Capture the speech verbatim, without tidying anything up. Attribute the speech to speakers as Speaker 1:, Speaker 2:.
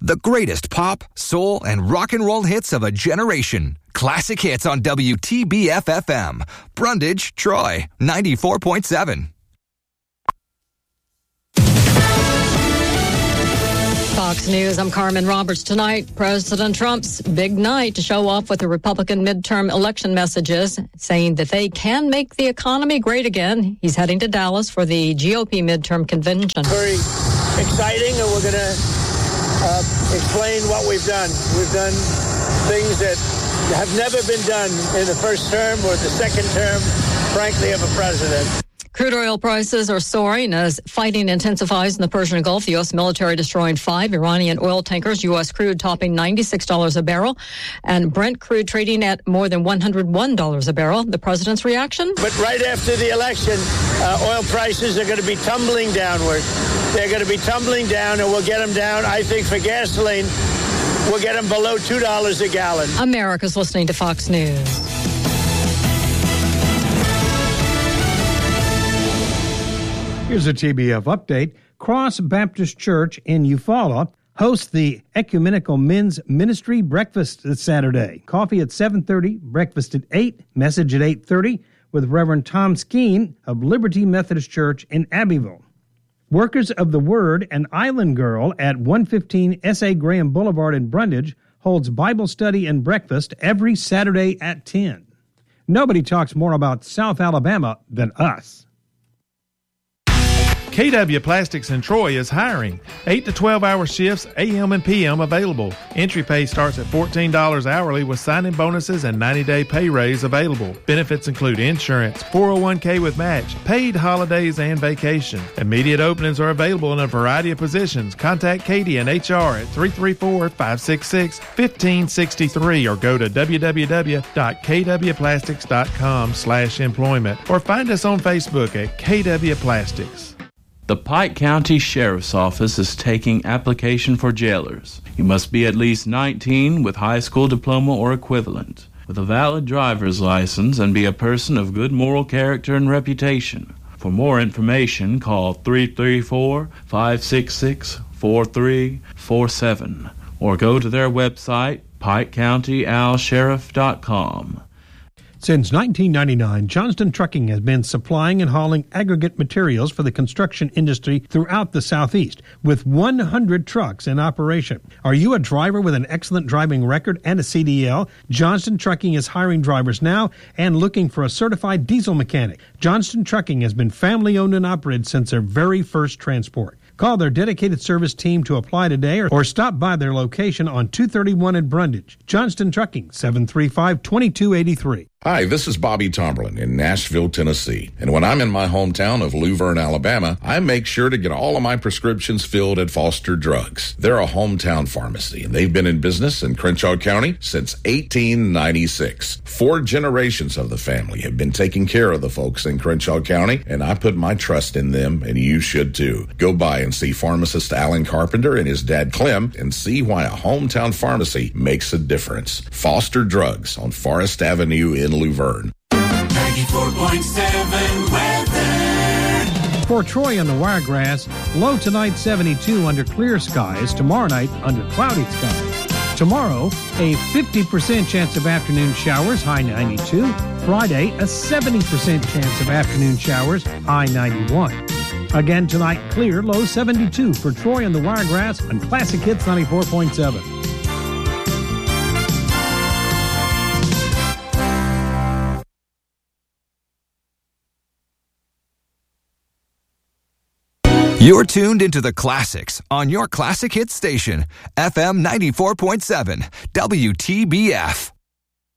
Speaker 1: The greatest pop, soul, and rock and roll hits of a generation. Classic Hits on W T B F F M. Brundage, Troy, ninety-four point seven.
Speaker 2: Fox News, I'm Carmen Roberts. Tonight, President Trump's big night to show off with the Republican midterm election messages, saying that they can make the economy great again. He's heading to Dallas for the G O P midterm convention.
Speaker 3: Very exciting, and we're going to uh, explain what we've done. We've done things that have never been done in the first term or the second term, frankly, of a president.
Speaker 2: Crude oil prices are soaring as fighting intensifies in the Persian Gulf. The U S military destroying five Iranian oil tankers. U S crude topping ninety-six dollars a barrel, and Brent crude trading at more than one hundred one dollars a barrel. The president's reaction?
Speaker 3: But right after the election, uh, oil prices are going to be tumbling downward. They're going to be tumbling down, and we'll get them down, I think, for gasoline, we'll get them below two dollars a gallon.
Speaker 2: America's listening to Fox News.
Speaker 4: Here's a T B F update. Cross Baptist Church in Eufaula hosts the Ecumenical Men's Ministry Breakfast this Saturday. Coffee at seven thirty, breakfast at eight, message at eight thirty with Reverend Tom Skeen of Liberty Methodist Church in Abbeville. Workers of the Word and Island Girl at one fifteen S A Graham Boulevard in Brundage holds Bible study and breakfast every Saturday at ten. Nobody talks more about South Alabama than us.
Speaker 5: K W Plastics in Troy is hiring. eight to twelve hour shifts, A M and P M available. Entry pay starts at fourteen dollars hourly with sign-in bonuses and ninety day pay raise available. Benefits include insurance, four oh one k with match, paid holidays, and vacation. Immediate openings are available in a variety of positions. Contact Katie and H R at three three four, five six six, one five six three or go to w w w dot k w plastics dot com slash employment or find us on Facebook at K W Plastics.
Speaker 6: The Pike County Sheriff's Office is taking application for jailers. You must be at least nineteen with high school diploma or equivalent, with a valid driver's license, and be a person of good moral character and reputation. For more information, call three three four, five six six, four three four seven or go to their website, pike county al sheriff dot com.
Speaker 4: Since nineteen ninety-nine, Johnston Trucking has been supplying and hauling aggregate materials for the construction industry throughout the Southeast, with one hundred trucks in operation. Are you a driver with an excellent driving record and a C D L? Johnston Trucking is hiring drivers now and looking for a certified diesel mechanic. Johnston Trucking has been family-owned and operated since their very first transport. Call their dedicated service team to apply today or, or stop by their location on two thirty-one in Brundage. Johnston Trucking, seven three five, two two eight three.
Speaker 7: Hi, this is Bobby Tomberlin in Nashville, Tennessee. And when I'm in my hometown of Luverne, Alabama, I make sure to get all of my prescriptions filled at Foster Drugs. They're a hometown pharmacy, and they've been in business in Crenshaw County since eighteen ninety-six. Four generations of the family have been taking care of the folks in Crenshaw County, and I put my trust in them, and you should too. Go by and see pharmacist Alan Carpenter and his dad Clem and see why a hometown pharmacy makes a difference. Foster Drugs on Forest Avenue in Luverne.
Speaker 8: ninety-four point seven weather.
Speaker 4: For Troy on the Wiregrass, low tonight seventy-two under clear skies, tomorrow night under cloudy skies. Tomorrow, a fifty percent chance of afternoon showers, high ninety-two. Friday, a seventy percent chance of afternoon showers, high ninety-one. Again tonight, clear, low seventy-two for Troy on the Wiregrass on Classic Hits ninety-four point seven.
Speaker 1: You're tuned into the classics on your Classic Hits station, F M ninety-four point seven, W T B F.